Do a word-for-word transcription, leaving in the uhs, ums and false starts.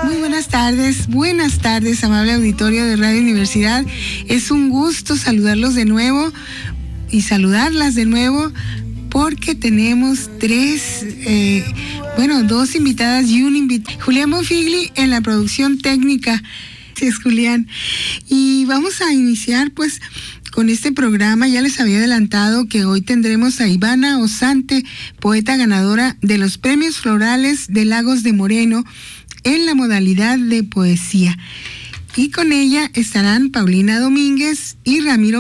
Muy buenas tardes, buenas tardes, amable auditorio de Radio Universidad. Es un gusto saludarlos de nuevo y saludarlas de nuevo porque tenemos tres, eh, bueno, dos invitadas y un invitado. Julián Bonfigli en la producción técnica. Sí, es Julián. Y vamos a iniciar pues con este programa. Ya les había adelantado que hoy tendremos a Ivana Osante, poeta ganadora de los premios florales de Lagos de Moreno en la modalidad de poesía. Y con ella estarán Paulina Domínguez y Ramiro